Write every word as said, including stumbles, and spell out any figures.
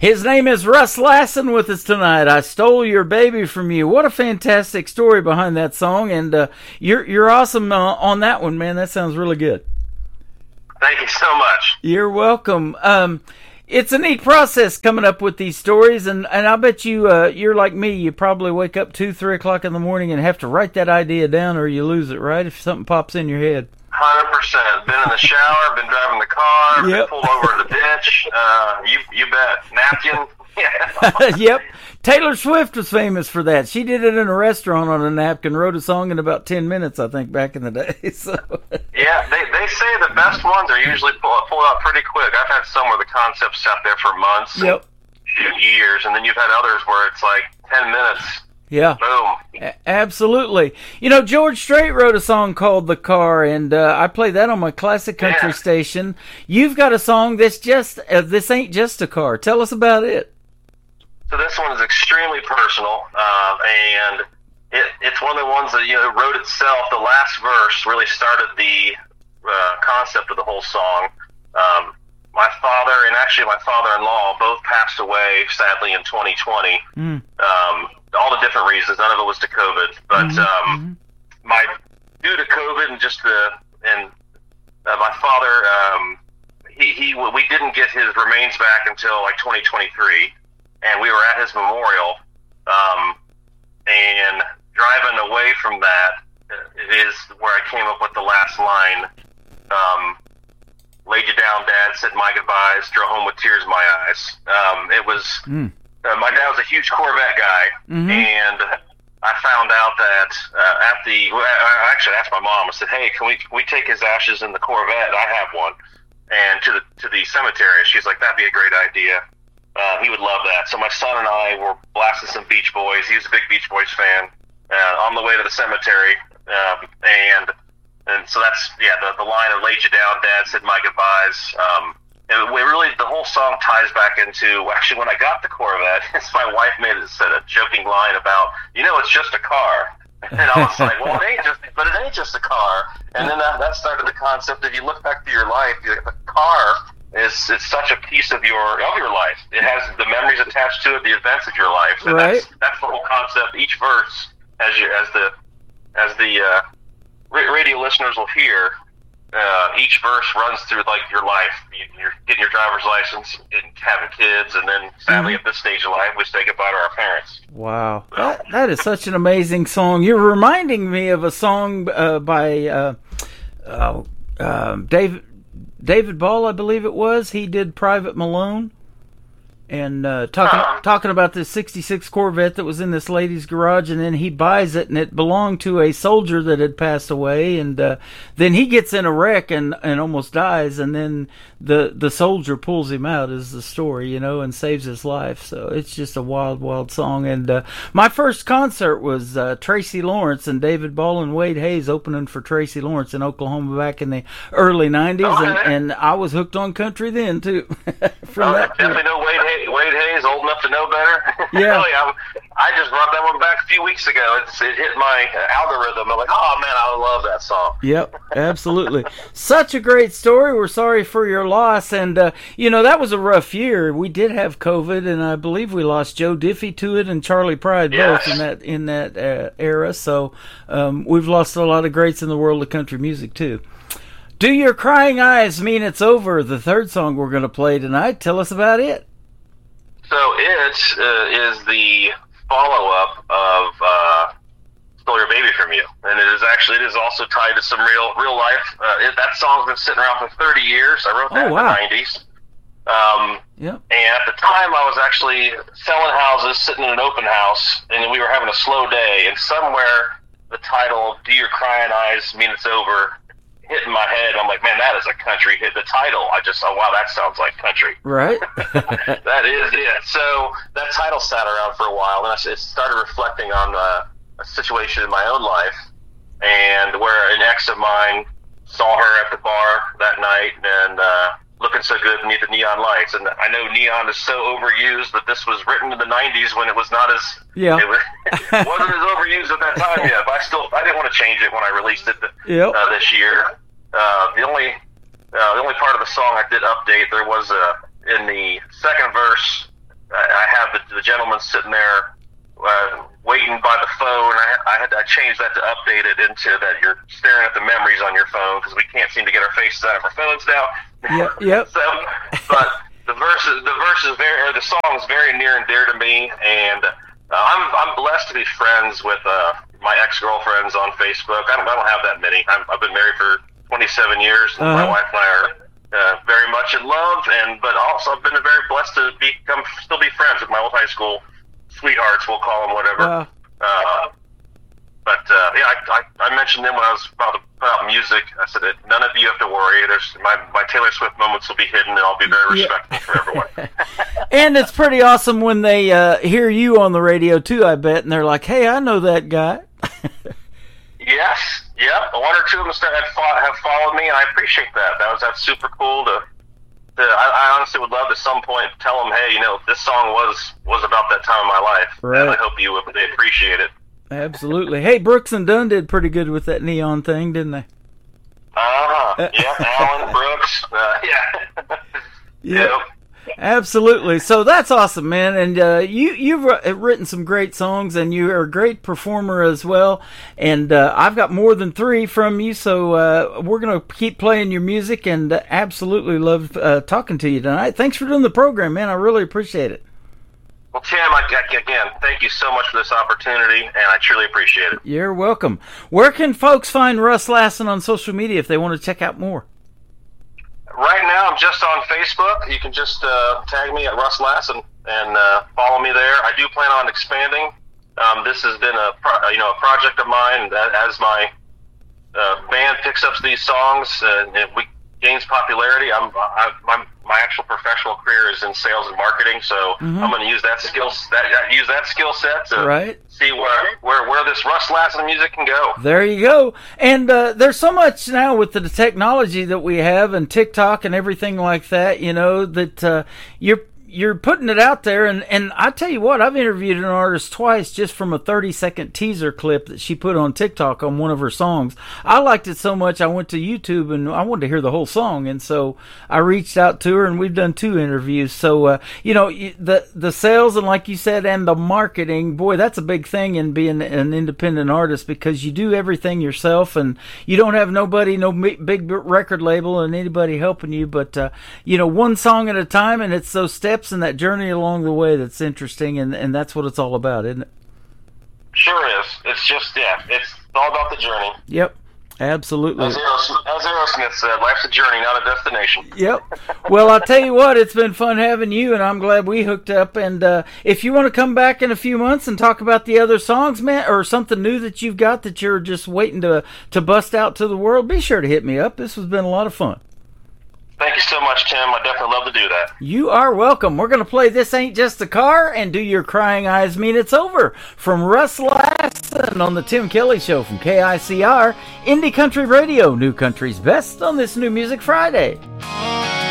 His name is Russ Lassen with us tonight. I Stole Your Baby From You. What a fantastic story behind that song, and uh, you're you're awesome uh, on that one, man. That sounds really good. Thank you so much. You're welcome. Um, it's a neat process coming up with these stories, and, and I bet you uh, you're like me. You probably wake up two, three o'clock in the morning and have to write that idea down, or you lose it, right? If something pops in your head. Hundred percent. Been in the shower, been driving the car, yep. been pulled over in the ditch. Uh, you you bet. Napkin. Yeah. Yep. Taylor Swift was famous for that. She did it in a restaurant on a napkin, wrote a song in about ten minutes, I think, back in the day. So. Yeah, they they say the best ones are usually pulled pull out pretty quick. I've had some where the concept's sat there for months, yep. and years, and then you've had others where it's like ten minutes. Yeah. Boom. A- absolutely. You know, George Strait wrote a song called The Car, and uh, I play that on my classic country yeah. station. You've got a song that's just, uh, This Ain't Just a Car. Tell us about it. So this one is extremely personal, uh, and it, it's one of the ones that, you know, wrote itself. The last verse really started the uh, concept of the whole song. Um, my father and actually my father-in-law both passed away, sadly, in twenty twenty. Mm. Um, all the different reasons. None of it was to COVID, but mm-hmm. um, my due to COVID and just the and uh, my father, um, he he we didn't get his remains back until like twenty twenty-three, and we were at his memorial. Um, and driving away from that is where I came up with the last line. Um, laid you down, Dad, said my goodbyes, drove home with tears in my eyes. Um, it was. Mm. Uh, my dad was a huge Corvette guy, mm-hmm. and I found out that uh, at the, I actually asked my mom, I said, hey, can we can we take his ashes in the Corvette? I have one, and to the to the cemetery. She's like, that'd be a great idea. Uh, he would love that. So my son and I were blasting some Beach Boys. He was a big Beach Boys fan. Uh, on the way to the cemetery, uh, and and so that's, yeah, the, the line of laid you down, Dad, said my goodbyes. Um, And we really, the whole song ties back into, actually, when I got the Corvette, my wife made it, said a joking line about, you know, it's just a car. And I was like, well, it ain't just, but it ain't just a car. And then that, that started the concept. If you look back through your life, the car is it's such a piece of your of your life. It has the memories attached to it, the events of your life. And right. that's, that's the whole concept. Each verse, as you as the as the uh, radio listeners will hear. Uh, each verse runs through like your life. You're getting your driver's license, getting, having kids, and then sadly mm-hmm. at this stage of life, we say goodbye to our parents. Wow, that, that is such an amazing song. You're reminding me of a song uh, by uh, uh, uh, David David Ball, I believe it was. He did Private Malone. And uh, talking uh-huh. talking about this sixty-six Corvette that was in this lady's garage, and then he buys it, and it belonged to a soldier that had passed away, and uh, then he gets in a wreck and, and almost dies, and then the the soldier pulls him out, is the story, you know, and saves his life. So it's just a wild, wild song. And uh, my first concert was uh, Tracy Lawrence and David Ball and Wade Hayes opening for Tracy Lawrence in Oklahoma back in the early nineties, okay. and, and I was hooked on country then, too. From oh, that definitely know Wade Hayes. Wade Hayes, old enough to know better. Yeah. oh, yeah. I just brought that one back a few weeks ago. It's, it hit my algorithm. I'm like, oh, man, I love that song. Yep, absolutely. Such a great story. We're sorry for your loss. And, uh, you know, that was a rough year. We did have COVID, and I believe we lost Joe Diffie to it and Charlie Pride yes. both in that in that uh, era. So um, we've lost a lot of greats in the world of country music, too. Do Your Crying Eyes Mean It's Over? The third song we're going to play tonight. Tell us about it. So it uh, is the follow-up of uh, "Stole Your Baby From You," and it is actually it is also tied to some real real life. Uh, it, that song's been sitting around for thirty years. I wrote that oh, wow. in the nineties. Um, yep. And at the time, I was actually selling houses, sitting in an open house, and we were having a slow day. And somewhere, the title "Do Your Crying Eyes Mean It's Over" hit in my head. I'm like, man, that is a country hit. The title, I just, oh, wow, that sounds like country. Right. That is it. So that title sat around for a while, and I started reflecting on uh, a situation in my own life, and where an ex of mine saw her at the bar that night, and uh, looking so good beneath the neon lights. And I know neon is so overused, but this was written in the nineties when it was not as, yeah. it, was, it wasn't as overused at that time yet, but I still, I didn't want to change it when I released it yep. uh, this year. Uh, the only, uh, the only part of the song I did update, there was a, in the second verse, I have the, the gentleman sitting there uh, waiting by the phone. I, I had I changed that to update it into that you're staring at the memories on your phone because we can't seem to get our faces out of our phones now. Yep. Yep. So, but the verse is the verse is very or the song is very near and dear to me, and uh, I'm I'm blessed to be friends with uh, my ex girlfriends on Facebook. I don't I don't have that many. I'm, I've been married for twenty-seven years. And uh-huh. My wife and I are uh, very much in love, and but also I've been very blessed to become still be friends with my old high school sweethearts. We'll call them whatever. Uh, uh, but uh, yeah, I, I I mentioned them when I was about to put out music. I said that none of you have to worry. There's my my Taylor Swift moments will be hidden, and I'll be very respectful yeah. for everyone. And it's pretty awesome when they uh, hear you on the radio too, I bet, and they're like, "Hey, I know that guy." Yes, yeah. One or two of them have, fo- have followed me, and I appreciate that. That was that's super cool. To, to I, I honestly would love to some point tell them, "Hey, you know, this song was was about that time in my life." Right. And I hope you they appreciate it. Absolutely. Hey, Brooks and Dunn did pretty good with that neon thing, didn't they? Uh-huh. Yeah, Alan, Brooks. Uh, yeah. Yeah. Yep. Absolutely. So that's awesome, man. And uh, you, you've written some great songs, and you're a great performer as well. And uh, I've got more than three from you, so uh, we're going to keep playing your music, and uh, absolutely love uh, talking to you tonight. Thanks for doing the program, man. I really appreciate it. Well, Tim, I, again, thank you so much for this opportunity, and I truly appreciate it. You're welcome. Where can folks find Russ Lassen on social media if they want to check out more? Right now, I'm just on Facebook. You can just uh, tag me at Russ Lassen and uh, follow me there. I do plan on expanding. Um, this has been a pro- you know a project of mine. That as my uh, band picks up these songs uh, and we gains popularity, I'm, I, I'm my actual professional career is in sales and marketing, so mm-hmm. I'm going to use that skill that use that skill set to right. see where, where where this Russ Lassen music can go. There you go. And uh, there's so much now with the technology that we have and TikTok and everything like that, you know, that uh, you're you're putting it out there, and, and I tell you what, I've interviewed an artist twice just from a thirty second teaser clip that she put on TikTok on one of her songs. I liked it so much I went to YouTube and I wanted to hear the whole song, and so I reached out to her and we've done two interviews. So uh, you know, the the sales and like you said, and the marketing, boy, that's a big thing in being an independent artist, because you do everything yourself and you don't have nobody, no big record label and anybody helping you, but uh, you know, one song at a time, and it's those steps and that journey along the way that's interesting, and, and that's what it's all about, isn't it? Sure is. It's just, yeah, it's all about the journey. Yep, absolutely. As Aerosmith, as Aerosmith said, life's a journey, not a destination. Yep. Well, I'll tell you what, it's been fun having you, and I'm glad we hooked up, and uh, if you want to come back in a few months and talk about the other songs, man, or something new that you've got that you're just waiting to, to bust out to the world, be sure to hit me up. This has been a lot of fun. Thank you so much, Tim. I definitely love to do that. You are welcome. We're going to play This Ain't Just a Car and Do Your Crying Eyes Mean It's Over from Russ Lassen on the Tim Kelly Show from K I C R, Indie Country Radio, New Country's Best on this New Music Friday.